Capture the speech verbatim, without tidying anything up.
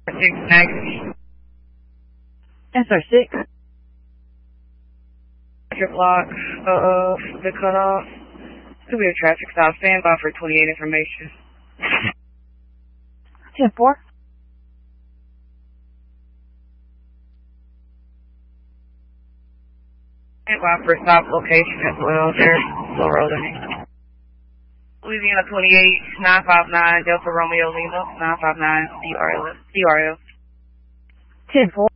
six next. S R six. Trip lock, uh, the cutoff. Could be a traffic stop. Stand by for twenty-eight information. ten four. Stand by for stop location as well. There's slow rolling. Louisiana twenty-eight, nine five nine, Delta Romeo Lima, nine five nine, D R L. ten four.